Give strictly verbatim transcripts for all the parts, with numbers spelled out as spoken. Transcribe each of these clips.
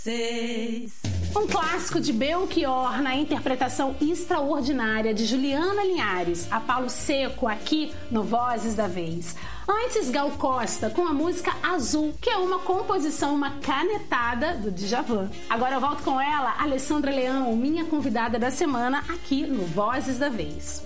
Um clássico de Belchior na interpretação extraordinária de Juliana Linhares, a Palo Seco, aqui no Vozes da Vez. Antes, Gal Costa com a música Azul, que é uma composição, uma canetada do Djavan. Agora eu volto com ela, Alessandra Leão, minha convidada da semana aqui no Vozes da Vez.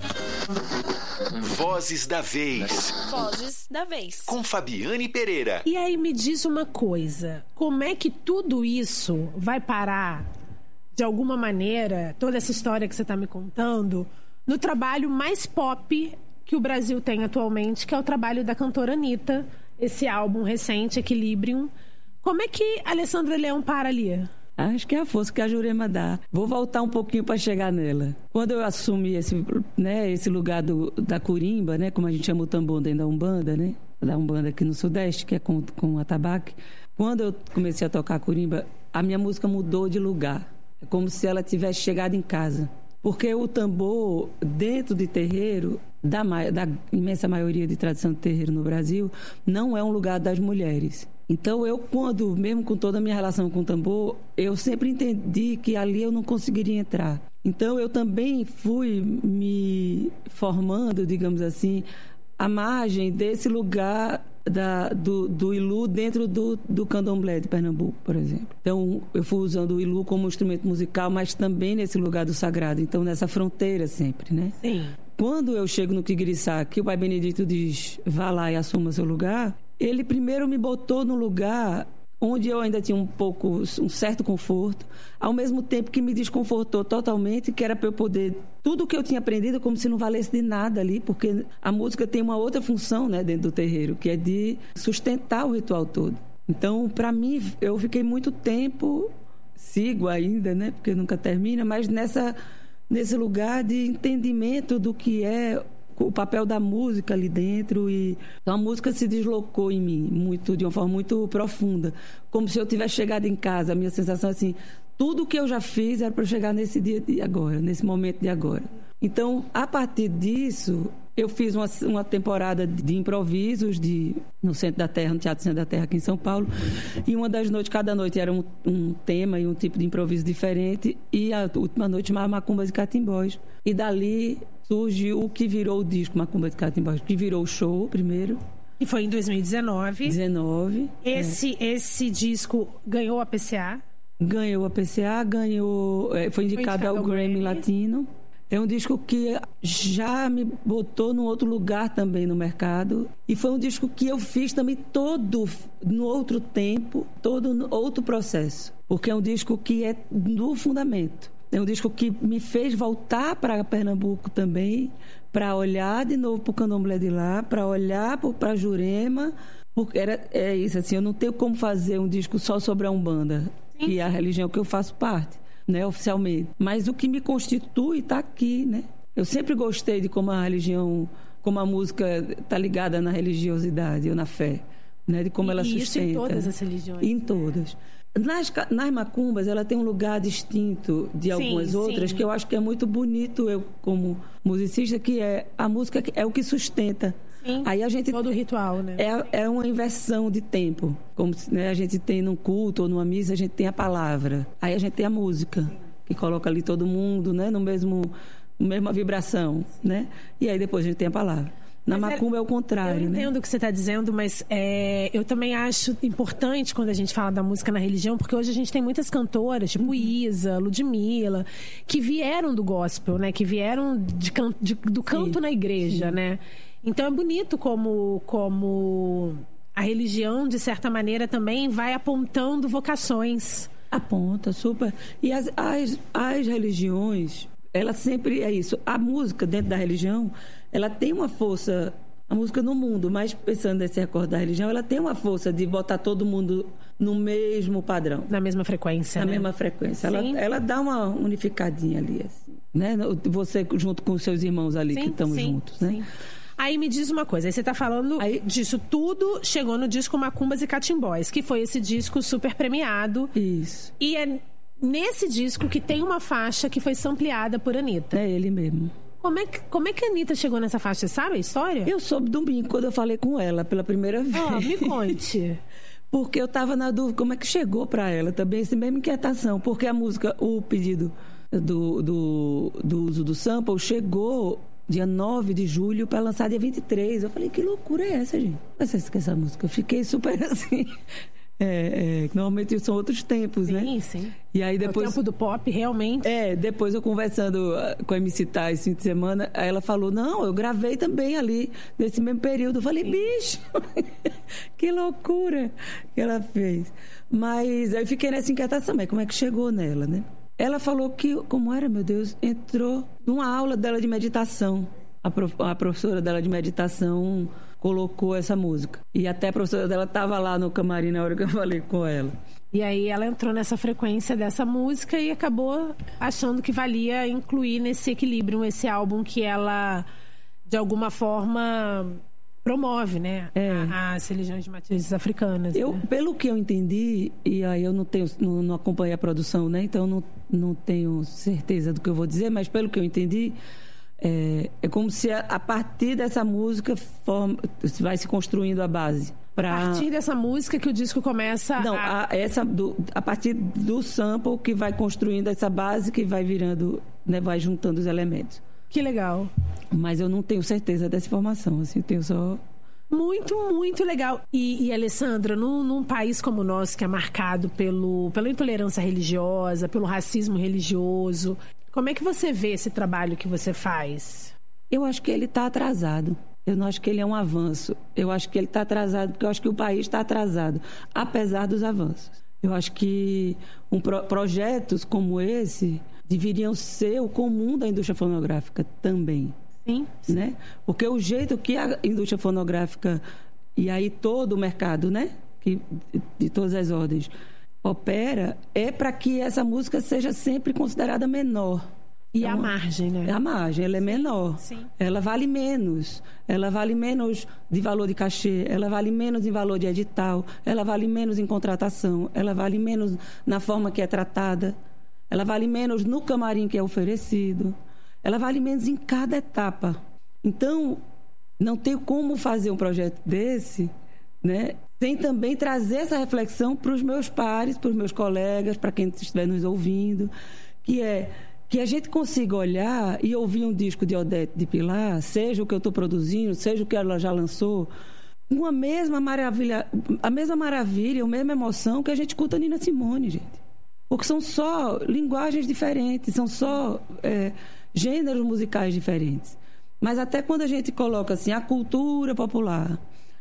Vozes da Vez. Vozes da Vez. Com Fabiane Pereira. E aí me diz uma coisa, como é que tudo isso vai parar, de alguma maneira, toda essa história que você está me contando, no trabalho mais pop que o Brasil tem atualmente, que é o trabalho da cantora Anitta, esse álbum recente, Equilibrium. Como é que a Alessandra Leão para ali? Acho que é a força que a Jurema dá. Vou voltar um pouquinho para chegar nela. Quando eu assumi esse, né, esse lugar do, da curimba, né, como a gente chama o tambor dentro da Umbanda, né, da Umbanda aqui no Sudeste, que é com, com atabaque. Quando eu comecei a tocar curimba, a minha música mudou de lugar. É como se ela tivesse chegado em casa. Porque o tambor, dentro de terreiro, da, da imensa maioria de tradição de terreiro no Brasil, não é um lugar das mulheres. Então, eu, quando, mesmo com toda a minha relação com o tambor, eu sempre entendi que ali eu não conseguiria entrar. Então, eu também fui me formando, digamos assim, à margem desse lugar da, do, do Ilu dentro do, do candomblé de Pernambuco, por exemplo. Então, eu fui usando o Ilu como instrumento musical, mas também nesse lugar do sagrado. Então, nessa fronteira sempre, né? Sim. Quando eu chego no Quigriçá, que o Pai Benedito diz, vá lá e assuma seu lugar, ele primeiro me botou no lugar onde eu ainda tinha um pouco, um certo conforto, ao mesmo tempo que me desconfortou totalmente, que era para eu poder, tudo que eu tinha aprendido como se não valesse de nada ali, porque a música tem uma outra função, né, dentro do terreiro, que é de sustentar o ritual todo. Então, para mim, eu fiquei muito tempo, sigo ainda, né, porque nunca termina, mas nessa, nesse lugar de entendimento do que é o papel da música ali dentro. E então a música se deslocou em mim muito, de uma forma muito profunda, como se eu tivesse chegado em casa. A minha sensação é assim, tudo que eu já fiz era para chegar nesse dia de agora, nesse momento de agora. Então, a partir disso, eu fiz uma, uma temporada de improvisos de, no Centro da Terra, no Teatro Centro da Terra aqui em São Paulo, e uma das noites, cada noite era um, um tema e um tipo de improviso diferente, e a última noite chamava Macumbas e Catimbós. E dali surge o que virou o disco Macumbas e Catimbós, que virou o show primeiro. E foi em dois mil e dezenove. dezenove. Esse, é. esse disco ganhou a P C A? Ganhou a P C A, ganhou, foi indicado, foi indicado ao, ao Grammy, Grammy Latino. É um disco que já me botou num outro lugar também no mercado. E foi um disco que eu fiz também todo no outro tempo, todo no outro processo. Porque é um disco que é do fundamento. É um disco que me fez voltar para Pernambuco também, para olhar de novo para o candomblé de lá, para olhar para a Jurema. Porque era, é isso, assim, eu não tenho como fazer um disco só sobre a Umbanda, sim, que é a religião que eu faço parte, né, oficialmente. Mas o que me constitui está aqui, né? Eu sempre gostei de como a religião, como a música está ligada na religiosidade ou na fé, né? De como e ela sustenta. Isso em todas as religiões. Em todas. Nas, nas macumbas, ela tem um lugar distinto de algumas sim, outras, sim, que eu acho que é muito bonito, eu como musicista, que é a música é o que sustenta. Sim, aí a gente, todo o ritual, né? É, é uma inversão de tempo. Como né, a gente tem num culto ou numa missa, a gente tem a palavra. Aí a gente tem a música, que coloca ali todo mundo, né, no mesmo, na mesma vibração, né? E aí depois a gente tem a palavra. Na mas macumba é, é o contrário, eu né? Eu entendo o que você está dizendo, mas é, eu também acho importante quando a gente fala da música na religião, porque hoje a gente tem muitas cantoras, tipo Isa, Ludmilla, que vieram do gospel, né? Que vieram de, de, do canto sim, na igreja, sim, né? Então é bonito como, como a religião, de certa maneira, também vai apontando vocações. Aponta, super. E as, as, as religiões, ela sempre é isso. A música dentro da religião, ela tem uma força, a música no mundo, mas pensando nesse recorte da religião, ela tem uma força de botar todo mundo no mesmo padrão. Na mesma frequência, Na né? mesma frequência. Ela, ela dá uma unificadinha ali, assim, né? Você junto com os seus irmãos ali, sim, que estamos juntos, né? Sim. Aí me diz uma coisa, aí você tá falando aí, disso tudo, chegou no disco Macumbas e Catimbós, que foi esse disco super premiado. Isso. E é nesse disco que tem uma faixa que foi sampleada por Anitta. É ele mesmo. Como é, que, como é que a Anitta chegou nessa faixa? Você sabe a história? Eu soube domingo, quando eu falei com ela pela primeira vez. Ah, me conte. porque eu estava na dúvida como é que chegou para ela também, essa mesma inquietação, porque a música, o pedido do, do, do uso do sample chegou dia nove de julho para lançar dia vinte e três. Eu falei, que loucura é essa, gente? Você esquece essa música? Eu fiquei super assim... É, é, normalmente são outros tempos, sim, né? Sim, sim. E aí depois... É o tempo do pop, realmente. É, depois eu conversando com a M C Tá esse fim de semana, aí ela falou, não, eu gravei também ali, nesse mesmo período. Eu falei, sim. Bicho, que loucura que ela fez. Mas aí fiquei nessa inquietação, mas como é que chegou nela, né? Ela falou que, como era, meu Deus, entrou numa aula dela de meditação. A, prof, a professora dela de meditação colocou essa música. E até a professora dela estava lá no camarim na hora que eu falei com ela. E aí ela entrou nessa frequência dessa música e acabou achando que valia incluir nesse equilíbrio esse álbum que ela, de alguma forma, promove, né? É. As religiões de matrizes africanas. Eu, né? Pelo que eu entendi, e aí eu não tenho, não, não acompanhei a produção, né? Então não, não tenho certeza do que eu vou dizer, mas pelo que eu entendi, É, é como se a, a partir dessa música forma, vai se construindo a base. Pra... A partir dessa música que o disco começa Não, a... a, essa do, a partir do sample que vai construindo essa base que vai virando, né, vai juntando os elementos. Que legal. Mas eu não tenho certeza dessa informação, assim, eu tenho só... Muito, muito legal. E, e Alessandra, num, num país como o nosso, que é marcado pelo, pela intolerância religiosa, pelo racismo religioso... Como é que você vê esse trabalho que você faz? Eu acho que ele está atrasado. Eu não acho que ele é um avanço. Eu acho que ele está atrasado porque eu acho que o país está atrasado, apesar dos avanços. Eu acho que um pro, projetos como esse deveriam ser o comum da indústria fonográfica também. Sim, sim. Né? Porque o jeito que a indústria fonográfica e aí todo o mercado, né? Que, de todas as ordens... opera é para que essa música seja sempre considerada menor. E é a uma, margem, né? A margem, ela é sim, menor. Sim. Ela vale menos. Ela vale menos de valor de cachê, ela vale menos em valor de edital, ela vale menos em contratação, ela vale menos na forma que é tratada, ela vale menos no camarim que é oferecido, ela vale menos em cada etapa. Então, não tem como fazer um projeto desse, né? Sem também trazer essa reflexão para os meus pares, para os meus colegas, para quem estiver nos ouvindo, que é que a gente consiga olhar e ouvir um disco de Odete de Pilar, seja o que eu estou produzindo, seja o que ela já lançou, uma mesma maravilha, a mesma maravilha, a mesma emoção que a gente escuta Nina Simone, gente. Porque são só linguagens diferentes, são só é, gêneros musicais diferentes. Mas até quando a gente coloca assim, a cultura popular...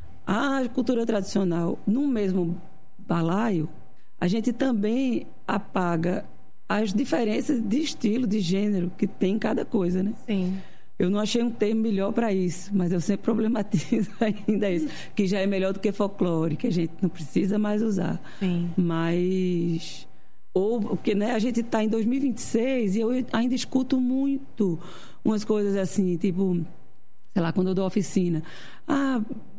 a cultura tradicional no mesmo balaio, a gente também apaga as diferenças de estilo, de gênero que tem em cada coisa, né? Sim. Eu não achei um termo melhor para isso, mas eu sempre problematizo ainda isso, que já é melhor do que folclore, que a gente não precisa mais usar. Sim. Mas... ou porque, né, a gente está em dois mil e vinte e seis e eu ainda escuto muito umas coisas assim, tipo, sei lá, quando eu dou oficina. Ah...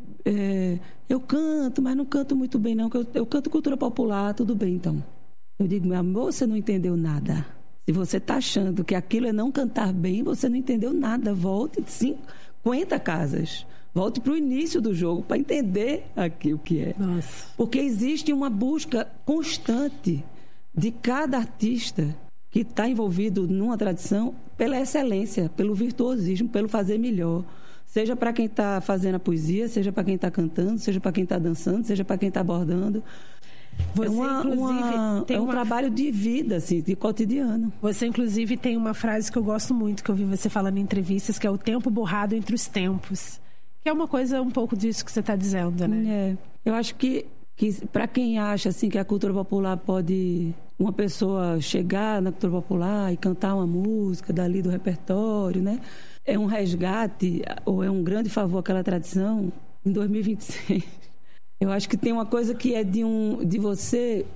É, eu canto, mas não canto muito bem, não. Eu, eu canto cultura popular, tudo bem, então. Eu digo, meu amor, você não entendeu nada. Se você está achando que aquilo é não cantar bem, você não entendeu nada. Volte cinquenta casas. Volte para o início do jogo para entender aqui o que é. Nossa. Porque existe uma busca constante de cada artista que está envolvido numa tradição pela excelência, pelo virtuosismo, pelo fazer melhor. Seja para quem está fazendo a poesia, seja para quem está cantando, seja para quem está dançando, seja para quem está bordando. Você, é uma, uma, tem é um uma... trabalho de vida, assim, de cotidiano. Você, inclusive, tem uma frase que eu gosto muito, que eu vi você falando em entrevistas, que é o tempo borrado entre os tempos. Que é uma coisa um pouco disso que você está dizendo, né? É. Eu acho que, que para quem acha assim, que a cultura popular pode... uma pessoa chegar na cultura popular e cantar uma música dali do repertório, né? É um resgate ou é um grande favor àquela tradição em dois mil e vinte e seis. Eu acho que tem uma coisa que é de, um, de você...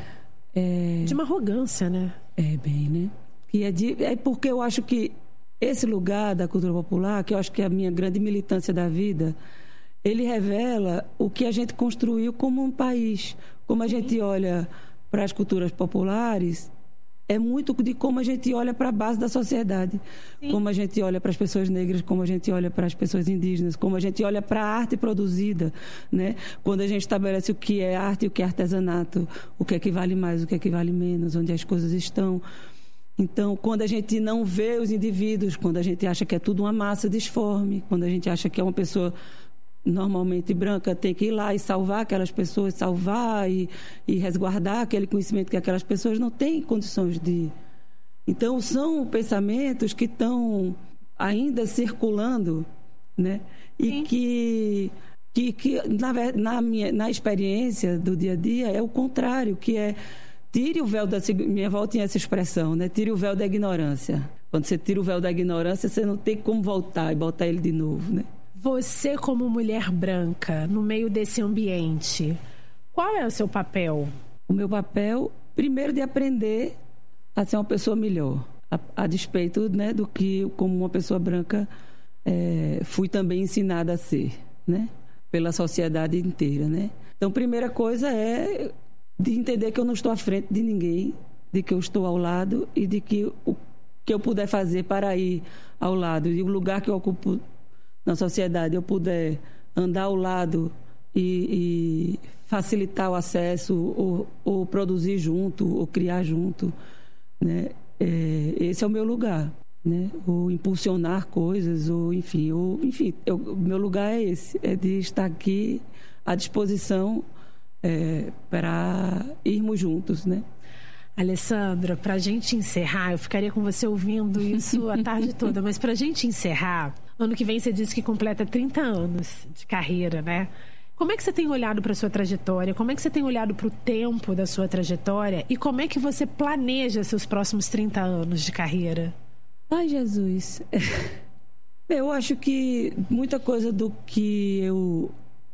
É... de uma arrogância, né? É, bem, né? Que é, de, é porque eu acho que esse lugar da cultura popular, que eu acho que é a minha grande militância da vida, ele revela o que a gente construiu como um país. Como a gente olha para as culturas populares, é muito de como a gente olha para a base da sociedade. Sim. Como a gente olha para as pessoas negras, como a gente olha para as pessoas indígenas, como a gente olha para a arte produzida, né? Quando a gente estabelece o que é arte e o que é artesanato, o que é que vale mais, o que é que vale menos, onde as coisas estão. Então, quando a gente não vê os indivíduos, quando a gente acha que é tudo uma massa disforme, quando a gente acha que é uma pessoa normalmente branca, tem que ir lá e salvar aquelas pessoas, salvar e, e resguardar aquele conhecimento que aquelas pessoas não têm condições de... Então, são pensamentos que estão ainda circulando, né? E Sim. que, que, que na, na, minha, na experiência do dia a dia, é o contrário, que é tire o véu da... Minha avó tinha essa expressão, né? Tire o véu da ignorância. Quando você tira o véu da ignorância, você não tem como voltar e botar ele de novo, né? Você, como mulher branca, no meio desse ambiente, qual é o seu papel? O meu papel, primeiro, de aprender a ser uma pessoa melhor, a, a despeito, né, do que, como uma pessoa branca, é, fui também ensinada a ser, né, pela sociedade inteira, né? Então, primeira coisa é de entender que eu não estou à frente de ninguém, de que eu estou ao lado e de que o que eu puder fazer para ir ao lado e o lugar que eu ocupo na sociedade eu puder andar ao lado e, e facilitar o acesso ou, ou produzir junto ou criar junto, né? É, esse é o meu lugar, né? Ou impulsionar coisas ou enfim, ou, enfim eu, o meu lugar é esse, é de estar aqui à disposição é, para irmos juntos, né? Alessandra, para a gente encerrar, eu ficaria com você ouvindo isso a tarde toda, mas para a gente encerrar, ano que vem você disse que completa trinta anos de carreira, né? Como é que você tem olhado para a sua trajetória? Como é que você tem olhado para o tempo da sua trajetória? E como é que você planeja seus próximos trinta anos de carreira? Ai, Jesus! Eu acho que muita coisa do que eu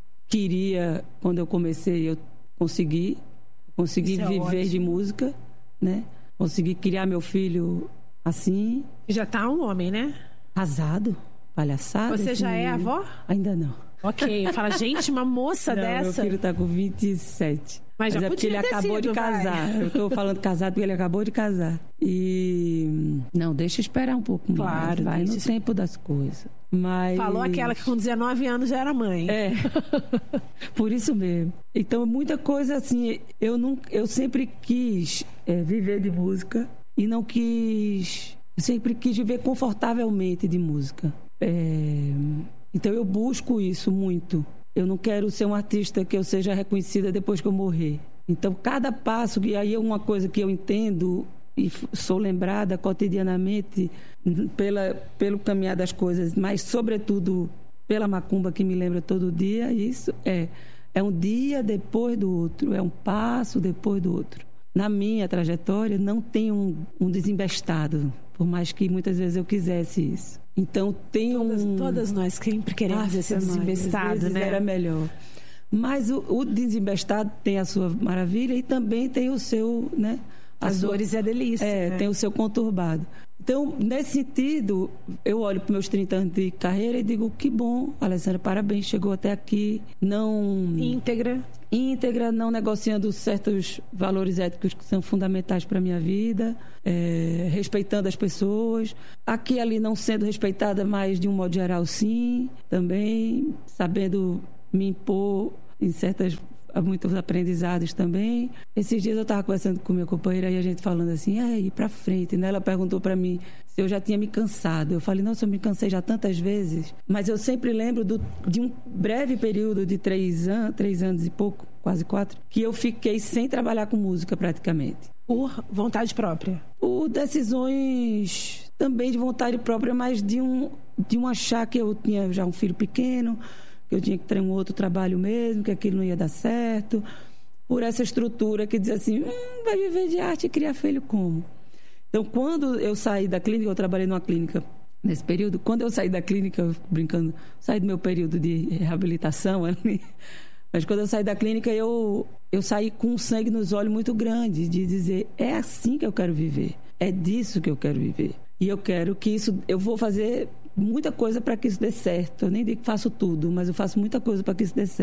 queria quando eu comecei, eu consegui. Consegui é viver ótimo. De música, né? Consegui criar meu filho assim. Já tá um homem, né? Casado, palhaçada. Você já é avó? Ainda não. Ok, eu falo, gente, uma moça não, dessa... Meu filho tá com vinte e sete. Mas, Mas já é porque ele acabou sido, de casar. vai. Eu tô falando casado porque ele acabou de casar. E... Não, deixa esperar um pouco claro, mais. Vai no isso. tempo das coisas. Mas... Falou aquela que com dezenove anos já era mãe. É, por isso mesmo. Então, muita coisa assim, eu, não, eu sempre quis é, viver de música e não quis... Eu sempre quis viver confortavelmente de música. É, então, eu busco isso muito. Eu não quero ser um artista que eu seja reconhecida depois que eu morrer. Então, cada passo, e aí é uma coisa que eu entendo e sou lembrada cotidianamente pela, pelo caminhar das coisas, mas, sobretudo, pela macumba que me lembra todo dia, isso é, é um dia depois do outro, é um passo depois do outro. Na minha trajetória, não tem um, um desembestado, por mais que muitas vezes eu quisesse isso. Então, tem todas, um... Todas nós sempre queremos esse desembestado, né? Era melhor. Mas o, o desembestado tem a sua maravilha e também tem o seu, né? As sua, dores e a delícia. É, né? Tem o seu conturbado. Então, nesse sentido, eu olho para meus trinta anos de carreira e digo, que bom, Alessandra, parabéns, chegou até aqui, não... Íntegra. Íntegra, não negociando certos valores éticos que são fundamentais para a minha vida, é, respeitando as pessoas, aqui e ali não sendo respeitada, mas de um modo geral sim, também sabendo me impor em certas... há muitos aprendizados também. Esses dias eu estava conversando com minha companheira e a gente falando assim, é, ir para frente, né? Ela perguntou para mim se eu já tinha me cansado. Eu falei, nossa, eu me cansei já tantas vezes, mas eu sempre lembro do, de um breve período de três anos, três anos e pouco, quase quatro, que eu fiquei sem trabalhar com música praticamente. Por vontade própria? Por decisões também de vontade própria, mas de um, de um achar que eu tinha já um filho pequeno, que eu tinha que ter um outro trabalho mesmo, que aquilo não ia dar certo, por essa estrutura que diz assim, hum, vai viver de arte e criar filho como? Então, quando eu saí da clínica, eu trabalhei numa clínica nesse período, quando eu saí da clínica, eu, brincando, saí do meu período de reabilitação ali, mas quando eu saí da clínica, eu, eu saí com um sangue nos olhos muito grande, de dizer, é assim que eu quero viver, é disso que eu quero viver. E eu quero que isso, eu vou fazer... muita coisa para que isso dê certo. Eu nem digo que faço tudo, mas eu faço muita coisa para que isso dê certo.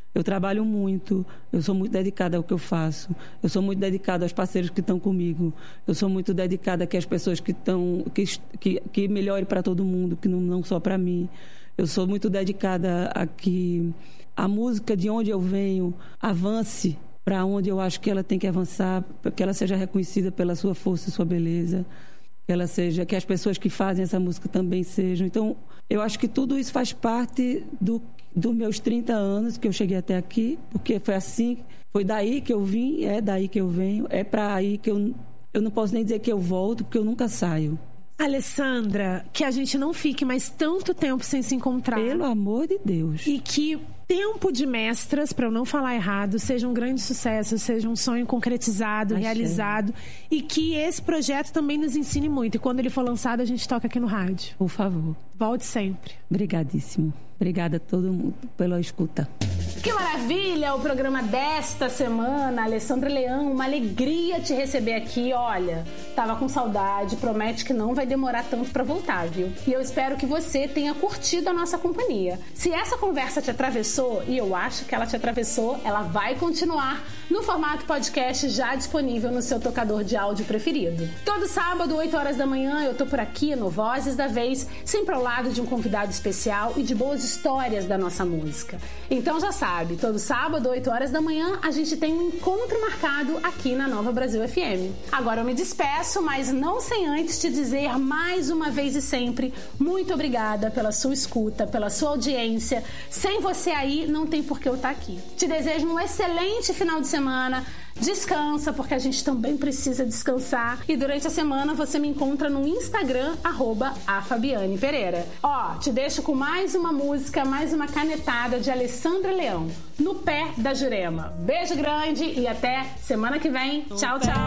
Eu trabalho muito, eu sou muito dedicada ao que eu faço, eu sou muito dedicada aos parceiros que estão comigo, eu sou muito dedicada que as pessoas que estão, que, que, que melhore para todo mundo, que não, não só para mim. Eu sou muito dedicada a que a música de onde eu venho avance para onde eu acho que ela tem que avançar, que ela seja reconhecida pela sua força e sua beleza, que ela seja, que as pessoas que fazem essa música também sejam. Então, eu acho que tudo isso faz parte do dos meus trinta anos que eu cheguei até aqui, porque foi assim, foi daí que eu vim, é daí que eu venho, é para aí que eu, eu não posso nem dizer que eu volto, porque eu nunca saio. Alessandra, que a gente não fique mais tanto tempo sem se encontrar. Pelo amor de Deus. E que Tempo de Mestras, para eu não falar errado, seja um grande sucesso, seja um sonho concretizado, Achei. realizado, e que esse projeto também nos ensine muito. E quando ele for lançado, a gente toca aqui no rádio. Por favor. Volte sempre. Obrigadíssimo. Obrigada a todo mundo pela escuta. Que maravilha o programa desta semana, Alessandra Leão, uma alegria te receber aqui. Olha, tava com saudade, promete que não vai demorar tanto para voltar, viu? E eu espero que você tenha curtido a nossa companhia. Se essa conversa te atravessou, e eu acho que ela te atravessou, ela vai continuar no formato podcast já disponível no seu tocador de áudio preferido. Todo sábado, oito horas da manhã, eu tô por aqui no Vozes da Vez, sempre ao lado de um convidado especial e de boas histórias da nossa música. Então já sabe, todo sábado, oito horas da manhã, a gente tem um encontro marcado aqui na Nova Brasil F M. Agora eu me despeço, mas não sem antes te dizer mais uma vez e sempre, muito obrigada pela sua escuta, pela sua audiência. Sem você aí, não tem por que eu estar aqui. Te desejo um excelente final de semana. Descansa, porque a gente também precisa descansar. E durante a semana você me encontra no Instagram, arroba a Fabiane Pereira. Ó, te deixo com mais uma música, mais uma canetada de Alessandra Leão, No Pé da Jurema. Beijo grande e até semana que vem. Tchau, tchau.